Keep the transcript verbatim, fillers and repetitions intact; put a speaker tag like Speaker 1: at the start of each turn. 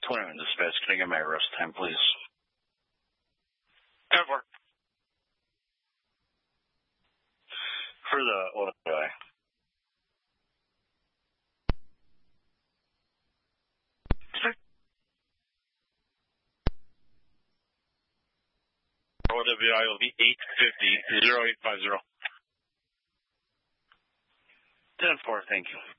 Speaker 1: twenty-one dispatch, can I get my arrest time, please?
Speaker 2: ten four.
Speaker 1: For the O W I.
Speaker 2: O W I will be eight fifty, zero eight five zero.
Speaker 1: ten four, thank you.